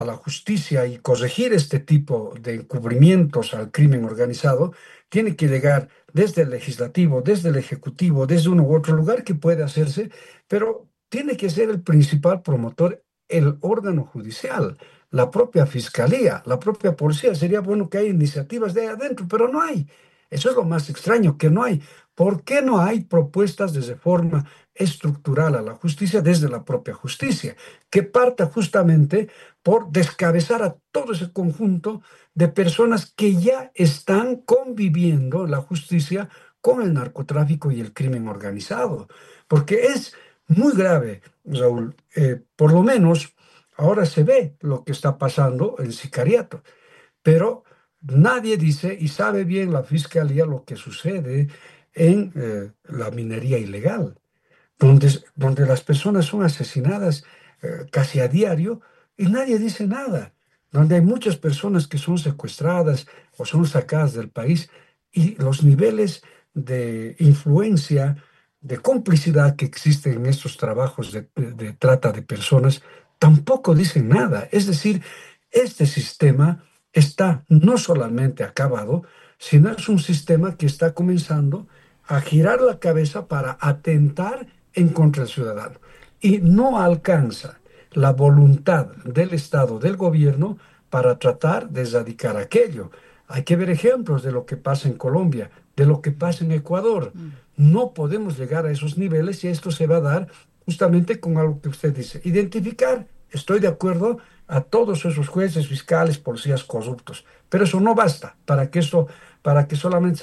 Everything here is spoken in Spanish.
a la justicia y corregir este tipo de encubrimientos al crimen organizado, tiene que llegar desde el legislativo, desde el ejecutivo, desde uno u otro lugar que puede hacerse, pero tiene que ser el principal promotor el órgano judicial, la propia fiscalía, la propia policía. Sería bueno que haya iniciativas de ahí adentro, pero no hay. Eso es lo más extraño, que no hay. ¿Por qué no hay propuestas de reforma estructural a la justicia desde la propia justicia, que parta justamente por descabezar a todo ese conjunto de personas que ya están conviviendo en la justicia con el narcotráfico y el crimen organizado? Porque es muy grave, Raúl. Por lo menos ahora se ve lo que está pasando en Sicariato, pero nadie dice y sabe bien la fiscalía lo que sucede en la minería ilegal, donde las personas son asesinadas casi a diario y nadie dice nada, donde hay muchas personas que son secuestradas o son sacadas del país y los niveles de influencia, de complicidad que existen en estos trabajos de trata de personas, tampoco dicen nada. Es decir, este sistema está no solamente acabado, sino es un sistema que está comenzando a girar la cabeza para atentar en contra del ciudadano. Y no alcanza la voluntad del Estado, del gobierno, para tratar de erradicar aquello. Hay que ver ejemplos de lo que pasa en Colombia, de lo que pasa en Ecuador. No podemos llegar a esos niveles y esto se va a dar justamente con algo que usted dice. Identificar, estoy de acuerdo, a todos esos jueces, fiscales, policías corruptos, pero eso no basta para que eso, para que solamente